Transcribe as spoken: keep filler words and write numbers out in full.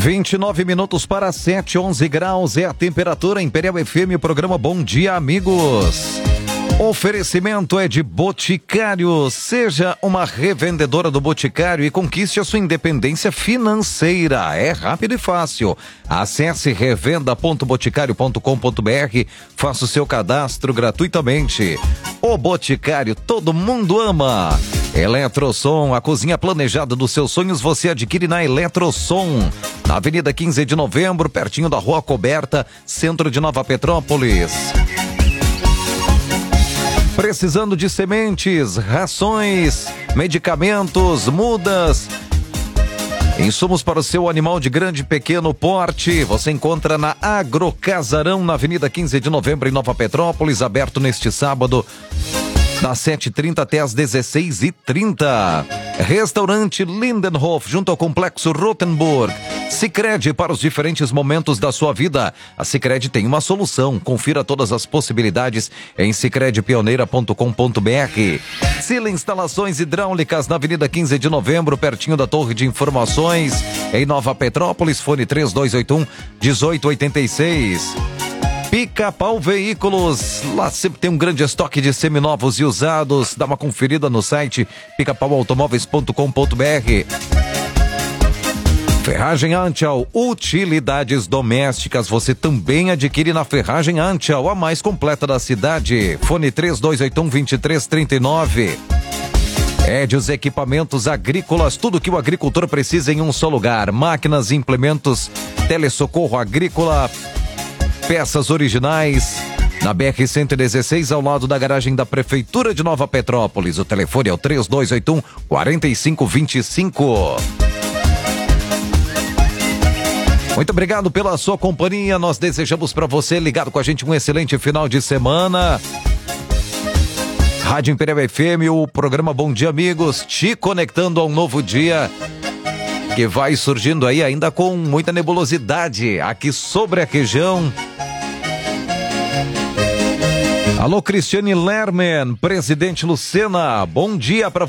vinte e nove minutos para sete, onze graus é a temperatura. Imperial F M, o programa Bom Dia, amigos. Oferecimento é de Boticário. Seja uma revendedora do Boticário e conquiste a sua independência financeira. É rápido e fácil. Acesse revenda ponto boticário ponto com ponto br, faça o seu cadastro gratuitamente. O Boticário, todo mundo ama. Eletrosom, a cozinha planejada dos seus sonhos você adquire na Eletrosom. Na Avenida quinze de Novembro, pertinho da Rua Coberta, centro de Nova Petrópolis. Precisando de sementes, rações, medicamentos, mudas, insumos para o seu animal de grande e pequeno porte, você encontra na Agrocasarão, na Avenida quinze de Novembro, em Nova Petrópolis, aberto neste sábado, das sete e trinta até às dezesseis e trinta. Restaurante Lindenhof, junto ao Complexo Rotenburg. Sicredi, para os diferentes momentos da sua vida. A Sicredi tem uma solução. Confira todas as possibilidades em sicredi pioneira ponto com ponto br. Sila Instalações Hidráulicas, na Avenida quinze de Novembro, pertinho da Torre de Informações, em Nova Petrópolis. Fone três dois oito um, um oito oito seis. Pica-Pau Veículos, lá sempre tem um grande estoque de seminovos e usados. Dá uma conferida no site pica pau automóveis ponto com ponto br. Ferragem Antial, utilidades domésticas, você também adquire na Ferragem Antial, a mais completa da cidade. Fone três dois oito um, dois três três nove. Édios Equipamentos Agrícolas, tudo que o agricultor precisa em um só lugar. Máquinas, implementos, telesocorro agrícola, peças originais, na B R cento e dezesseis, ao lado da garagem da Prefeitura de Nova Petrópolis. O telefone é o três dois oito um, quatro cinco dois cinco. Muito obrigado pela sua companhia. Nós desejamos para você, ligado com a gente, um excelente final de semana. Rádio Imperial F M, o programa Bom Dia, amigos, te conectando a um novo dia que vai surgindo aí ainda com muita nebulosidade aqui sobre a região. Alô, Cristiane Lerman, Presidente Lucena, bom dia para